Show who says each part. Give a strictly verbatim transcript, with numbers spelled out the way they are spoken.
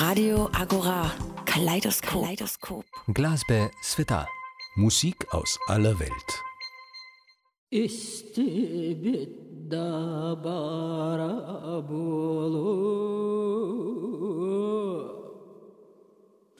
Speaker 1: Radio Agora, Kaleidoskop. Kaleidoskop.
Speaker 2: Glasbe Sveta. Musik aus aller Welt.
Speaker 3: İstibid da bara bulu